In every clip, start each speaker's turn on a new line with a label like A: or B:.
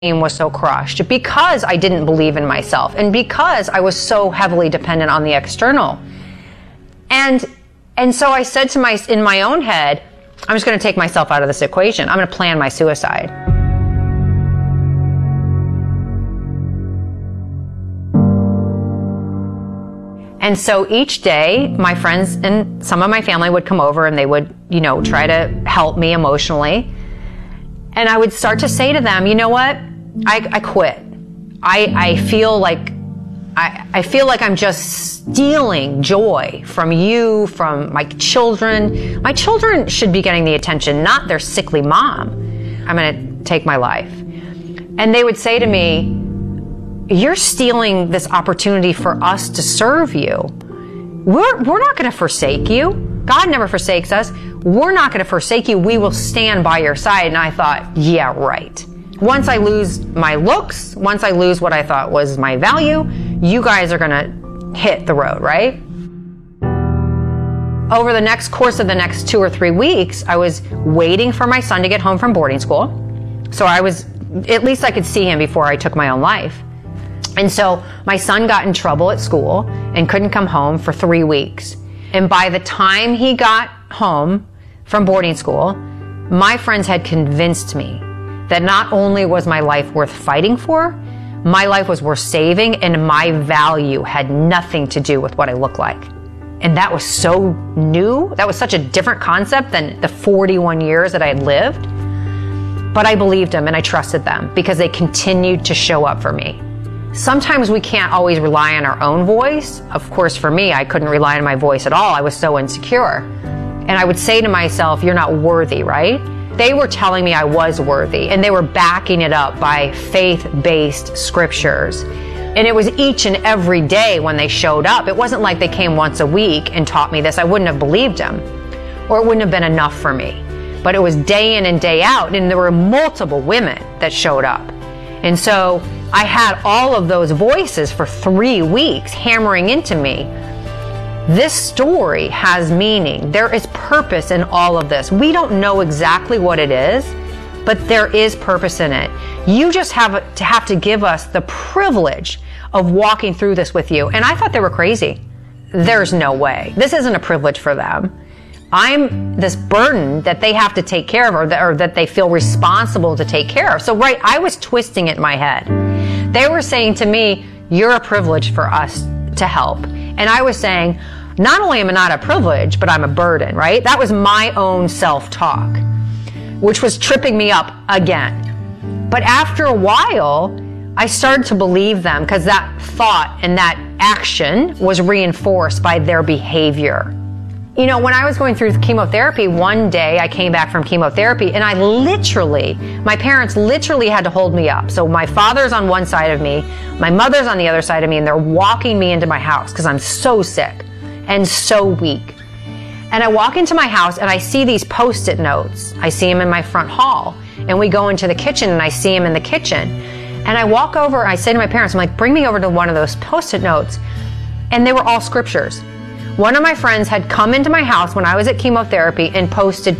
A: was so crushed because I didn't believe in myself and because I was so heavily dependent on the external. And so I said in my own head, I'm just going to take myself out of this equation. I'm going to plan my suicide. And so each day, my friends and some of my family would come over and they would, try to help me emotionally. And I would start to say to them, you know what? I quit. I feel like I'm just stealing joy from you, from my children. My children should be getting the attention, not their sickly mom. I'm going to take my life. And they would say to me, you're stealing this opportunity for us to serve you. We're not going to forsake you. God never forsakes us. We're not going to forsake you. We will stand by your side. And I thought, yeah, right. Once I lose my looks, once I lose what I thought was my value, you guys are going to hit the road, right? Over the course of the next 2 or 3 weeks, I was waiting for my son to get home from boarding school. So at least I could see him before I took my own life. And so my son got in trouble at school and couldn't come home for 3 weeks. And by the time he got home from boarding school, my friends had convinced me that not only was my life worth fighting for, my life was worth saving, and my value had nothing to do with what I looked like. And that was so new. That was such a different concept than the 41 years that I had lived. But I believed them and I trusted them because they continued to show up for me. Sometimes we can't always rely on our own voice. Of course, for me, I couldn't rely on my voice at all. I was so insecure. And I would say to myself, you're not worthy, right? They were telling me I was worthy, and they were backing it up by faith-based scriptures. And it was each and every day when they showed up. It wasn't like they came once a week and taught me this. I wouldn't have believed them, or it wouldn't have been enough for me. But it was day in and day out, and there were multiple women that showed up. And so I had all of those voices for 3 weeks hammering into me. This story has meaning. There is purpose in all of this. We don't know exactly what it is, but there is purpose in it. You just have to give us the privilege of walking through this with you. And I thought they were crazy. There's no way. This isn't a privilege for them. I'm this burden that they have to take care of, or that they feel responsible to take care of. So, right, I was twisting it in my head. They were saying to me, you're a privilege for us to help. And I was saying, not only am I not a privilege, but I'm a burden, right? That was my own self-talk, which was tripping me up again. But after a while, I started to believe them because that thought and that action was reinforced by their behavior. When I was going through chemotherapy, one day I came back from chemotherapy and my parents literally had to hold me up. So my father's on one side of me, my mother's on the other side of me, and they're walking me into my house because I'm so sick and so weak. And I walk into my house and I see these Post-it notes. I see them in my front hall, and we go into the kitchen and I see them in the kitchen. And I walk over, I say to my parents, I'm like, bring me over to one of those Post-it notes. And they were all scriptures. One of my friends had come into my house when I was at chemotherapy and posted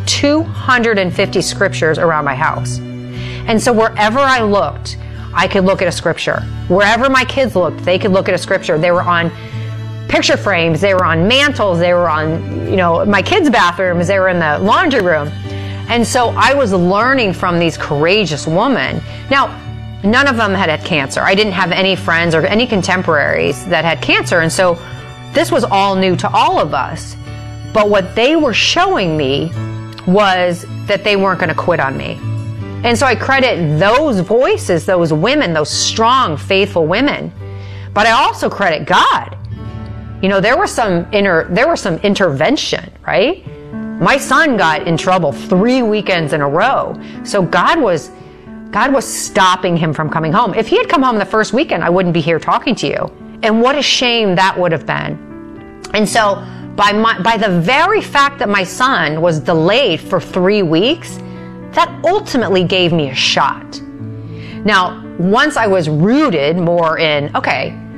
A: 250 scriptures around my house. And so wherever I looked, I could look at a scripture. Wherever my kids looked, they could look at a scripture. They were on picture frames, they were on mantles, they were on, my kids' bathrooms, they were in the laundry room. And so I was learning from these courageous women. Now, none of them had cancer. I didn't have any friends or any contemporaries that had cancer. And so this was all new to all of us. But what they were showing me was that they weren't going to quit on me. And so I credit those voices, those women, those strong, faithful women. But I also credit God. There was some intervention, right? My son got in trouble 3 weekends in a row. So God was stopping him from coming home. If he had come home the first weekend, I wouldn't be here talking to you. And what a shame that would have been. And so by the very fact that my son was delayed for 3 weeks, that ultimately gave me a shot. Now, once I was rooted more in, okay,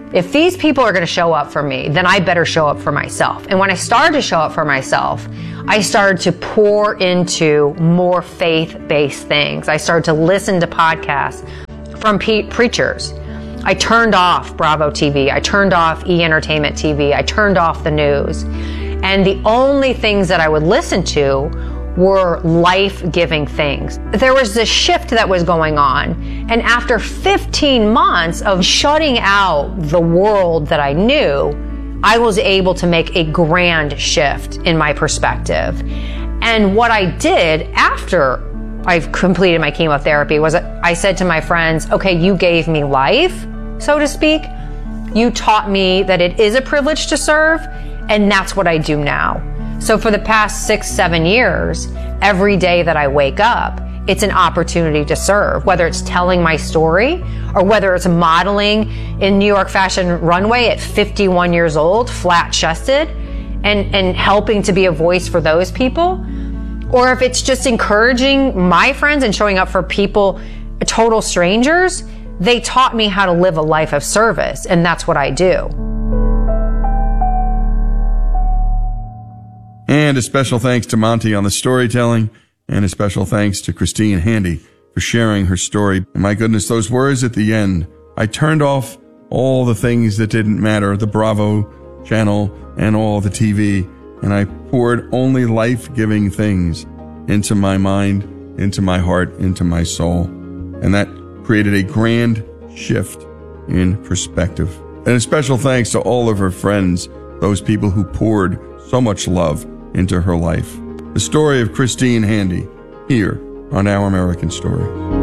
A: if these people are going to show up for me, then I better show up for myself. And when I started to show up for myself, I started to pour into more faith-based things. I started to listen to podcasts from preachers. I turned off Bravo TV. I turned off E! Entertainment TV. I turned off the news. And the only things that I would listen to were life-giving things. There was this shift that was going on, and after 15 months of shutting out the world that I knew, I was able to make a grand shift in my perspective. And what I did after I've completed my chemotherapy was I said to my friends, okay, you gave me life, so to speak. You taught me that it is a privilege to serve, and that's what I do now. So for the past 6-7 years, every day that I wake up, it's an opportunity to serve, whether it's telling my story or whether it's modeling in New York Fashion Runway at 51 years old, flat-chested, and helping to be a voice for those people. Or if it's just encouraging my friends and showing up for people, total strangers, they taught me how to live a life of service, and that's what I do.
B: And a special thanks to Monty on the storytelling, and a special thanks to Christine Handy for sharing her story. And my goodness, those words at the end. I turned off all the things that didn't matter, the Bravo channel and all the TV, and I poured only life-giving things into my mind, into my heart, into my soul. And that created a grand shift in perspective. And a special thanks to all of her friends, those people who poured so much love into her life. The story of Christine Handy, here on Our American Story.